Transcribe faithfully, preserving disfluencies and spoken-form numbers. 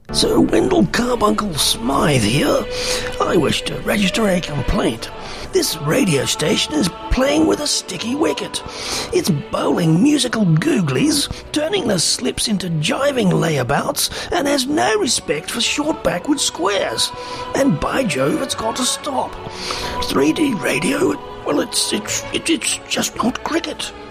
Sir Wendell Carbuncle Smythe here. I wish to register a complaint. This radio station is playing with a sticky wicket. It's bowling musical googlies, turning the slips into jiving layabouts, and has no respect for short backward squares. And by Jove, it's got to stop. three D radio, well, it's, it's, it's just not cricket.